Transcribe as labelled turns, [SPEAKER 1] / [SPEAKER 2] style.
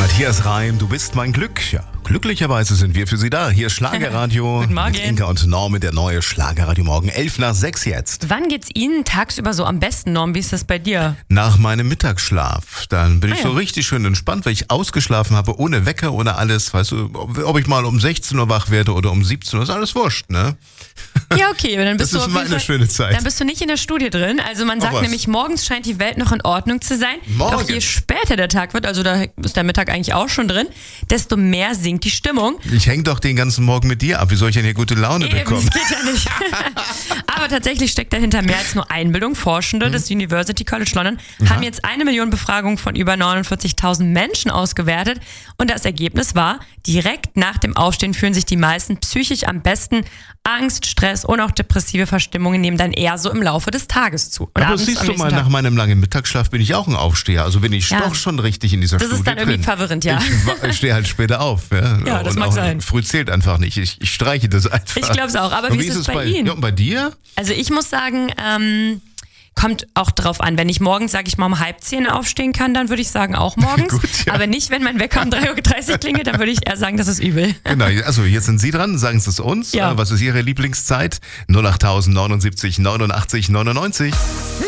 [SPEAKER 1] Matthias Reim, du bist mein Glück. Ja, glücklicherweise sind wir für Sie da. Hier ist Schlagerradio
[SPEAKER 2] Guten Morgen.
[SPEAKER 1] mit Inka und Norman, der neue Schlagerradio Morgen. 5:11 jetzt.
[SPEAKER 2] Wann geht's Ihnen tagsüber so am besten, Norm? Wie ist das bei dir?
[SPEAKER 1] Nach meinem Mittagsschlaf. Dann bin ich
[SPEAKER 2] ja.
[SPEAKER 1] so richtig schön entspannt, weil ich ausgeschlafen habe, ohne Wecker, ohne alles. Weißt du, ob ich mal um 16 Uhr wach werde oder um 17 Uhr, ist alles wurscht, ne?
[SPEAKER 2] Ja, okay, aber dann bist
[SPEAKER 1] Das
[SPEAKER 2] du
[SPEAKER 1] ist
[SPEAKER 2] auf jeden
[SPEAKER 1] meine
[SPEAKER 2] Fall,
[SPEAKER 1] schöne Zeit.
[SPEAKER 2] Dann bist du nicht in der Studie drin. Also man sagt
[SPEAKER 1] was?
[SPEAKER 2] nämlich, morgens scheint die Welt noch in Ordnung zu sein.
[SPEAKER 1] Morgen?
[SPEAKER 2] Doch je später der Tag wird, also da ist der Mittag eigentlich auch schon drin, desto mehr sinkt die Stimmung.
[SPEAKER 1] Ich hänge doch den ganzen Morgen mit dir ab. Wie soll ich denn hier gute Laune bekommen?
[SPEAKER 2] Das geht ja nicht. Aber tatsächlich steckt dahinter mehr als nur Einbildung. Forschende des University College London haben jetzt 1 Million Befragungen von über 49.000 Menschen ausgewertet. Und das Ergebnis war, direkt nach dem Aufstehen fühlen sich die meisten psychisch am besten. Angst, Stress und auch depressive Verstimmungen nehmen dann eher so im Laufe des Tages zu. Und
[SPEAKER 1] Aber
[SPEAKER 2] abends
[SPEAKER 1] siehst
[SPEAKER 2] am
[SPEAKER 1] du
[SPEAKER 2] nächsten
[SPEAKER 1] mal,
[SPEAKER 2] Tag.
[SPEAKER 1] nach meinem langen Mittagsschlaf bin ich auch ein Aufsteher. Also bin ich
[SPEAKER 2] Ja.
[SPEAKER 1] doch schon richtig in dieser
[SPEAKER 2] Das
[SPEAKER 1] Studie
[SPEAKER 2] ist dann irgendwie
[SPEAKER 1] drin.
[SPEAKER 2] verwirrend, ja.
[SPEAKER 1] Ich stehe halt später auf.
[SPEAKER 2] Ja, das
[SPEAKER 1] und
[SPEAKER 2] mag
[SPEAKER 1] auch
[SPEAKER 2] sein.
[SPEAKER 1] Früh zählt einfach nicht. Ich streiche das einfach.
[SPEAKER 2] Ich glaube es auch. Aber
[SPEAKER 1] Und
[SPEAKER 2] wie ist es bei Ihnen?
[SPEAKER 1] Ja, und bei dir?
[SPEAKER 2] Also ich muss sagen, kommt auch drauf an. Wenn ich morgens, sage ich mal, um 9:30 aufstehen kann, dann würde ich sagen, auch morgens.
[SPEAKER 1] Gut, ja.
[SPEAKER 2] Aber nicht, wenn mein Wecker um 3:30 Uhr klingelt, dann würde ich eher sagen, das ist übel.
[SPEAKER 1] Genau, also jetzt sind Sie dran, sagen Sie es uns.
[SPEAKER 2] Ja.
[SPEAKER 1] Was ist Ihre Lieblingszeit? 08000 79 89 99.